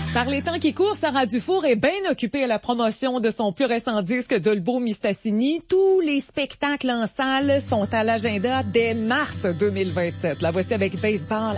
Par les temps qui courent, Sarah Dufour est bien occupée à la promotion de son plus récent disque Dolbo Mistassini. Tous les spectacles en salle sont à l'agenda dès mars 2027. La voici avec Baseball